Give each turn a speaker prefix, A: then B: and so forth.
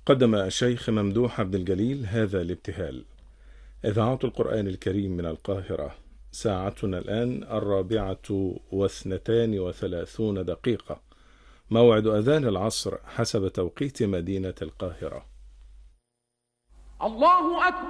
A: قدم الشيخ ممدوح عبد الجليل هذا الابتهال. إذاعة القرآن الكريم من القاهرة. ساعتنا الآن 4:32. موعد أذان العصر حسب توقيت مدينة القاهرة.
B: الله أكبر.